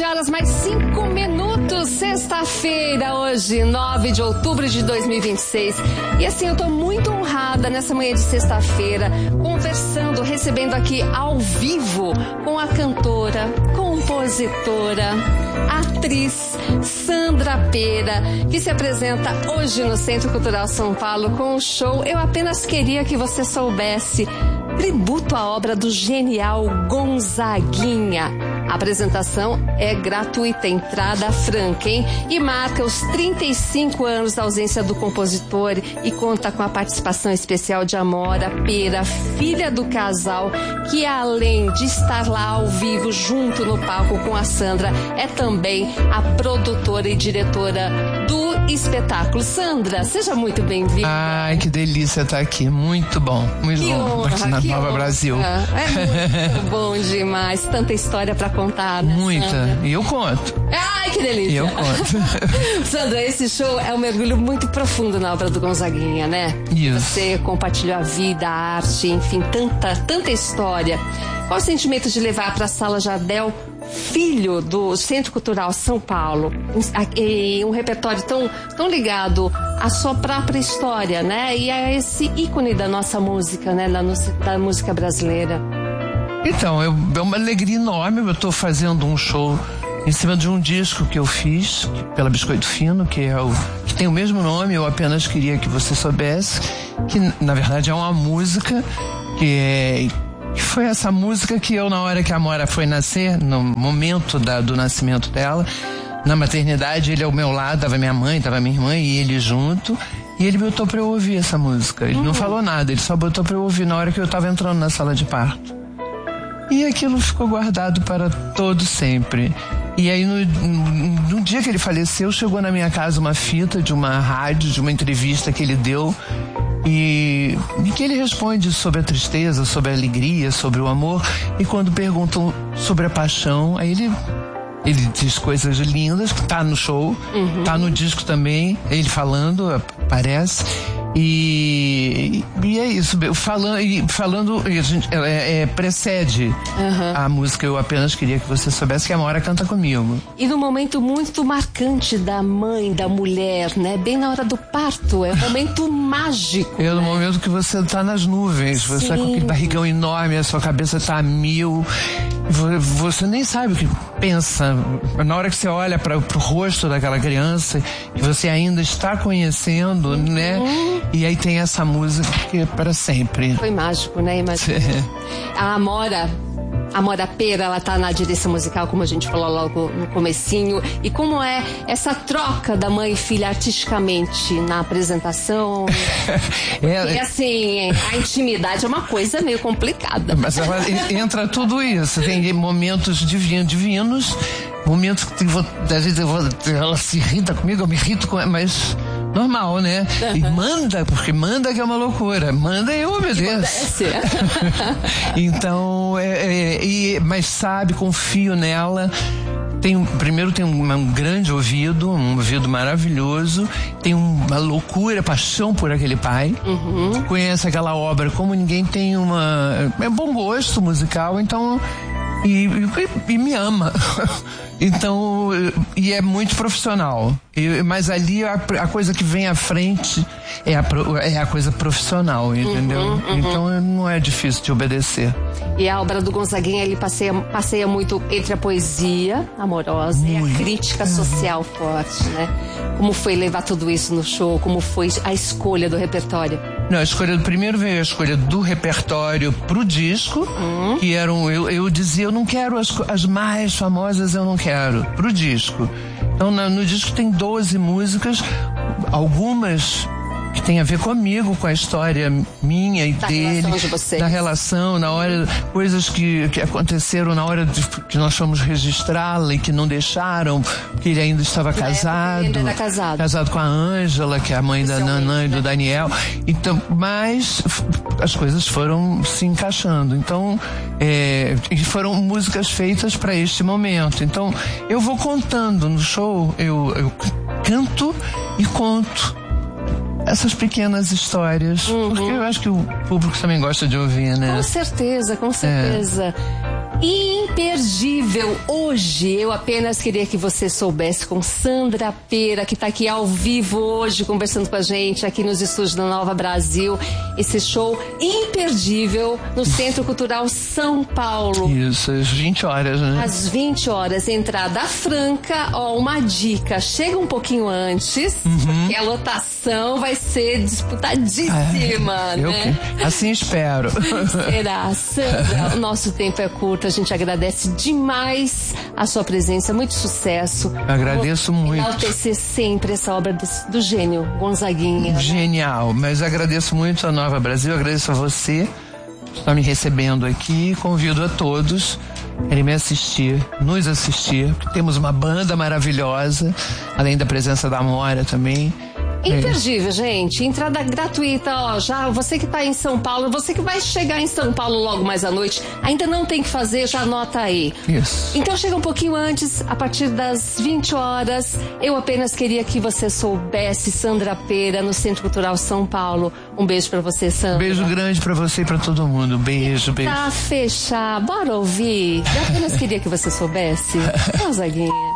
horas mais 5 minutos, sexta-feira, hoje, 9 de outubro de 2026. E assim, eu tô muito honrada nessa manhã de sexta-feira, conversando, recebendo aqui ao vivo com a cantora, compositora, atriz Sandra Pera, que se apresenta hoje no Centro Cultural São Paulo com um show. Eu apenas queria que você soubesse, tributo à obra do genial Gonzaguinha. A apresentação é gratuita, entrada franca, hein? E marca os 35 anos da ausência do compositor e conta com a participação especial de Amora Pera, filha do casal, que além de estar lá ao vivo, junto no palco com a Sandra, é também a produtora e diretora do espetáculo. Sandra, seja muito bem-vinda. Ai, que delícia estar aqui. Muito bom. Muito que bom. Honra, aqui na Nova honra. Brasil. É muito bom demais. Tanta história pra contar, né, muita. Sandra? E eu conto. Ai, que delícia. E eu conto. Sandra, esse show é um mergulho muito profundo na obra do Gonzaguinha, né? Isso. Você compartilhou a vida, a arte, enfim, tanta história. Qual o sentimento de levar pra Sala Jardel, filho do Centro Cultural São Paulo, e um repertório tão ligado à sua própria história, né? E a esse ícone da nossa música, né? Da música brasileira. Então, é uma alegria enorme. Eu estou fazendo um show em cima de um disco que eu fiz pela Biscoito Fino, que tem o mesmo nome. Eu apenas queria que você soubesse que, na verdade, é uma música que foi essa música que eu, na hora que a Amora foi nascer, no momento do nascimento dela, na maternidade, ele ao meu lado, tava minha mãe, tava minha irmã e ele junto, e ele botou pra eu ouvir essa música. Ele não falou nada, ele só botou pra eu ouvir na hora que eu tava entrando na sala de parto. E aquilo ficou guardado para todo sempre. E aí, no dia que ele faleceu, chegou na minha casa uma fita de uma rádio, de uma entrevista que ele deu, e que ele responde sobre a tristeza, sobre a alegria, sobre o amor. E quando perguntam sobre a paixão, aí ele diz coisas lindas, que tá no show, tá no disco também, ele falando, aparece. E é isso, falando precede a música. Eu apenas queria que você soubesse que a Amora canta comigo. E num momento muito marcante da mãe, da mulher, né? Bem na hora do parto, é um momento mágico. É no né? momento que você tá nas nuvens, você tá com aquele barrigão enorme, a sua cabeça tá a mil, você nem sabe o que pensa. Na hora que você olha pro rosto daquela criança, que você ainda está conhecendo, né? E aí tem essa música que é para sempre. Foi mágico, né? Imagina. A Amora Pera, ela tá na direção musical, como a gente falou logo no comecinho. E como é essa troca da mãe e filha artisticamente na apresentação? E assim, a intimidade é uma coisa meio complicada. Mas ela entra tudo isso. Tem momentos divinos, momentos que às vezes ela se irrita comigo, eu me irrito com ela, mas normal, né? E porque manda que é uma loucura. Manda e eu obedeço. Então, mas sabe, confio nela. Primeiro tem um grande ouvido, um ouvido maravilhoso, tem uma loucura, paixão por aquele pai, conhece aquela obra como ninguém, tem bom gosto musical, então e me ama. Então, e é muito profissional. Mas ali a coisa que vem à frente é a coisa profissional, entendeu? Então não é difícil de obedecer. E a obra do Gonzaguinha, ele passeia muito entre a poesia amorosa e a crítica social forte, né? Como foi levar tudo isso no show? Como foi a escolha do repertório? Não, primeiro veio a escolha do repertório pro disco, que eram, eu dizia, eu não quero as mais famosas, eu não quero, pro disco. Então no disco tem 12 músicas, algumas que tem a ver comigo, com a história minha e dele, da relação, na hora, coisas que aconteceram na hora que nós fomos registrá-la e que não deixaram, porque ele ainda estava casado. Ele era casado. Casado com a Ângela, que é a mãe da Nanã e do Daniel. Então, mas as coisas foram se encaixando. Então, e foram músicas feitas para este momento. Então, eu vou contando no show, eu canto e conto essas pequenas histórias, porque eu acho que o público também gosta de ouvir, né? Com certeza. E imperdível imperdível hoje. Eu apenas queria que você soubesse, com Sandra Pera, que está aqui ao vivo hoje, conversando com a gente aqui nos estúdios da Nova Brasil. Esse show imperdível no Centro Cultural São Paulo. Isso, às 20 horas, né? Às 20 horas, entrada franca. Ó, uma dica, chega um pouquinho antes, porque a lotação vai ser disputadíssima, né? Assim espero. Será, Sandra, o nosso tempo é curto, a gente agradece demais a sua presença, muito sucesso. Eu agradeço muito. Enaltecer sempre essa obra do gênio Gonzaguinha. Genial, mas agradeço muito a Nova Brasil, agradeço a você que está me recebendo aqui, convido a todos a querem me assistir, nos assistir, porque temos uma banda maravilhosa, além da presença da Amora também. Imperdível, gente. Entrada gratuita, ó. Já você que tá em São Paulo, você que vai chegar em São Paulo logo mais à noite, ainda não tem que fazer, já anota aí. Isso. Então chega um pouquinho antes, a partir das 20 horas. Eu apenas queria que você soubesse, Sandra Pera, no Centro Cultural São Paulo. Um beijo pra você, Sandra. Beijo grande pra você e pra todo mundo. Beijo, beijo. Pra fechar, bora ouvir. Eu apenas queria que você soubesse. Gonzaguinha.